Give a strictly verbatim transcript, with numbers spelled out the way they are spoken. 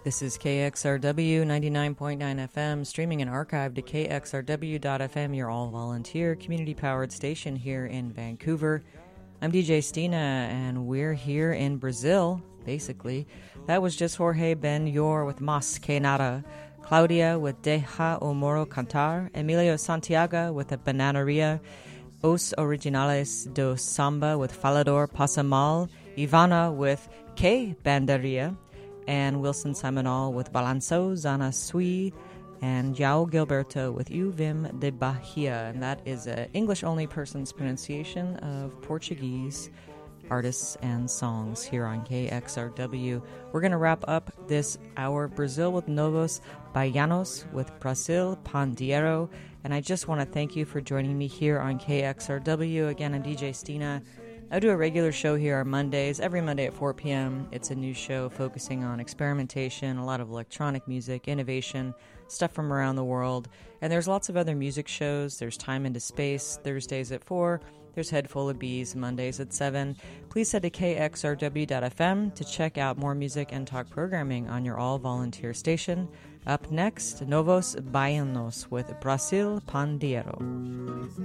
This is K X R W ninety-nine point nine F M, streaming and archived to K X R W dot F M, your all-volunteer, community-powered station here in Vancouver. I'm D J Stina, and we're here in Brazil, basically. That was just Jorge Ben-Yor with Mas Que Nada, Claudia with Deja o Moro Cantar, Emilio Santiago with a Bananaria, Os Originales do Samba with Falador Passa Mal, Ivana with Que Bandaria, and Wilson Simonal with Balanço Zana Sui, and João Gilberto with U Vim de Bahia. And that is an English-only person's pronunciation of Portuguese artists and songs here on K X R W. We're going to wrap up this hour Brazil with Novos Baianos with Brasil Pandeiro. And I just want to thank you for joining me here on K X R W. Again, I'm D J Stina. I do a regular show here on Mondays, every Monday at four p.m. It's a new show focusing on experimentation, a lot of electronic music, innovation, stuff from around the world. And there's lots of other music shows. There's Time into Space, Thursdays at four. There's Head Full of Bees, Mondays at seven. Please head to K X R W dot F M to check out more music and talk programming on your all-volunteer station. Up next, Novos Baianos with Brasil Pandeiro.